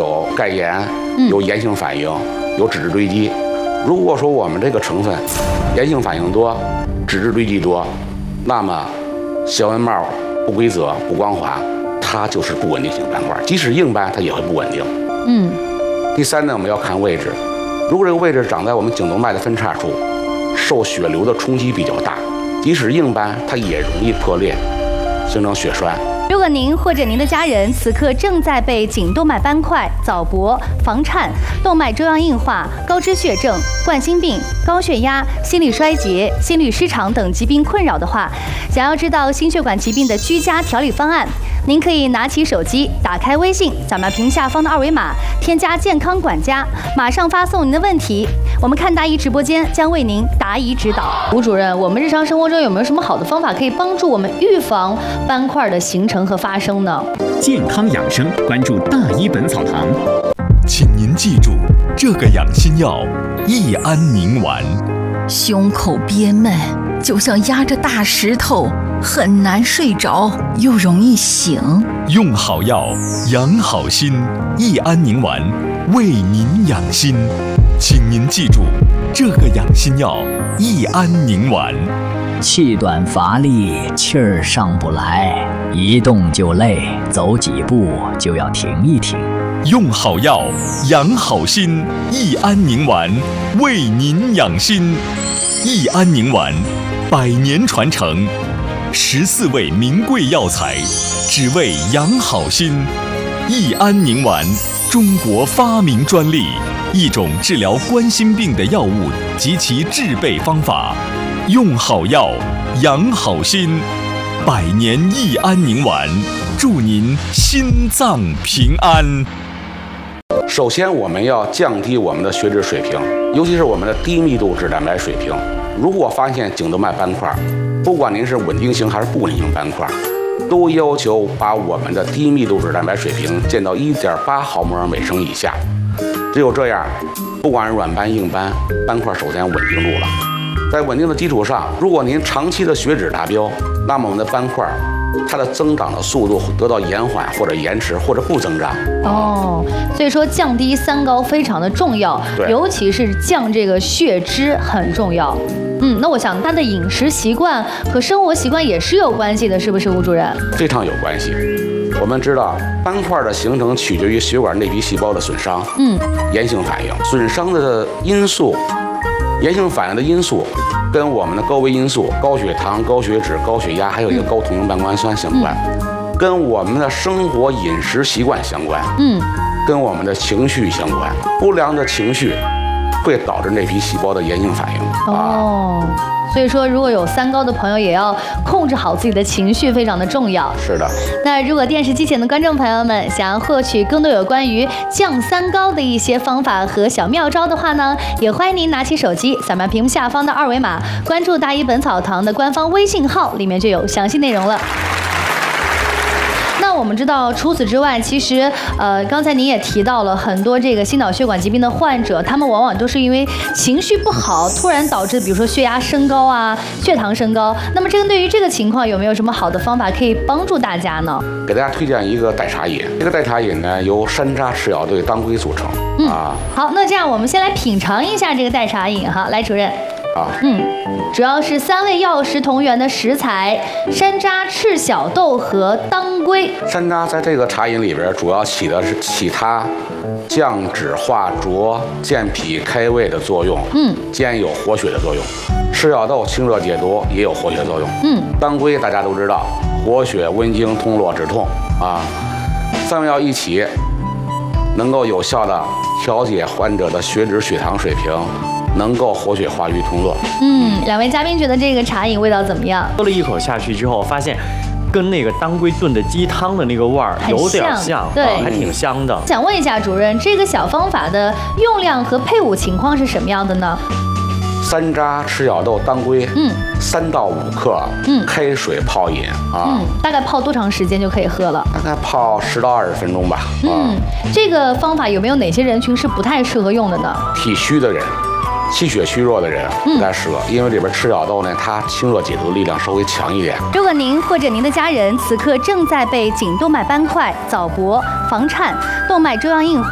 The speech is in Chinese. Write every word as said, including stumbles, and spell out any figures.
有钙盐，有炎性反应，有脂质堆积。如果说我们这个成分炎性反应多，脂质堆积多，那么小纹帽不规则、不光滑，它就是不稳定性斑块，即使硬斑它也会不稳定。 嗯。第三呢，我们要看位置，如果这个位置长在我们颈动脉的分叉处，受血流的冲击比较大，即使硬斑它也容易破裂，形成血栓。 如果您或者您的家人此刻正在被颈动脉斑块、早搏、房颤、动脉粥样硬化、高脂血症、冠心病、高血压、心力衰竭、心律失常等疾病困扰的话，想要知道心血管疾病的居家调理方案，您可以拿起手机，打开微信，扫描屏下方的二维码，添加健康管家，马上发送您的问题，我们看答疑直播间将为您答疑指导。吴主任，我们日常生活中有没有什么好的方法可以帮助我们预防斑块的形成和发生呢？ 健康养生，关注大医本草堂。 请您记住这个养心药益安宁丸。 胸口憋闷，就像压着大石头，很难睡着，又容易醒。 用好药，养好心，益安宁丸为您养心。请您记住这个养心药益安宁丸。 气短乏力，气儿上不来，一动就累，走几步就要停一停。 用好药，养好心，益安宁丸为您养心。益安宁丸，百年传承，十四味名贵药材，只为养好心。益安宁丸，中国发明专利，一种治疗冠心病的药物及其制备方法。用好药，养好心，百年益安宁丸，祝您心脏平安。 首先，我们要降低我们的血脂水平，尤其是我们的低密度脂蛋白水平。如果发现颈动脉斑块，不管您是稳定性还是不稳定性斑块，都要求把我们的低密度脂蛋白水平降到 一点八毫摩尔每升以下。只有这样，不管是软斑硬斑，斑块首先稳定住了。在稳定的基础上，如果您长期的血脂达标，那么我们的斑块它的增长的速度得到延缓或者延迟或者不增长。 哦，所以说降低三高非常的重要，尤其是降这个血脂很重要。嗯，那我想他的饮食习惯和生活习惯也是有关系的，是不是吴主任？ 非常有关系。我们知道斑块的形成取决于血管内皮细胞的损伤，嗯，炎性反应，损伤的因素，炎性反应的因素跟我们的高危因素，高血糖、高血脂、高血压，还有一个高同型半胱氨酸相关，嗯、跟我们的生活饮食习惯相关，嗯，跟我们的情绪相关。不良的情绪会导致内皮细胞的炎性反应。 哦，所以说如果有三高的朋友，也要控制好自己的情绪，非常的重要。 是的。 那如果电视机前的观众朋友们想要获取更多有关于降三高的一些方法和小妙招的话呢，也欢迎您拿起手机，扫描屏幕下方的二维码，关注大医本草堂的官方微信号，里面就有详细内容了。那我们知道，除此之外，其实呃，刚才您也提到了很多这个心脑血管疾病的患者，他们往往都是因为情绪不好，突然导致，比如说血压升高啊，血糖升高。那么，针对于这个情况，有没有什么好的方法可以帮助大家呢？ 给大家推荐一个代茶饮，这个代茶饮呢由山楂、赤小豆、当归组成。 嗯，啊，好，那这样我们先来品尝一下这个代茶饮哈，来，主任。 啊， 嗯，主要是三味药食同源的食材：山楂、赤小豆和当归。 山楂在这个茶饮里边主要起的是起它降脂化浊、健脾开胃的作用，嗯，兼有活血的作用。赤小豆清热解毒，也有活血作用，嗯。当归大家都知道，活血温经、通络止痛啊。三味药一起，能够有效的调节患者的血脂、血糖水平。能够活血化瘀通络。 嗯，两位嘉宾觉得这个茶饮味道怎么样？ 喝了一口下去之后，发现跟那个当归炖的鸡汤的那个味儿有点像， 对、 啊，还挺香的。 想问一下主任，这个小方法的用量和配伍情况是什么样的呢？ 山楂、赤小豆、当归，嗯，三到五克，嗯，开水泡饮啊， 嗯，大概泡多长时间就可以喝了？ 大概泡十到二十分钟吧。 嗯，这个方法有没有哪些人群是不太适合用的呢？ 体虚的人。气血虚弱的人不太适合，嗯、因为里边赤小豆呢，它清热解毒的力量稍微强一点。 如果您或者您的家人此刻正在被颈动脉斑块、早搏、房颤、动脉粥样硬化。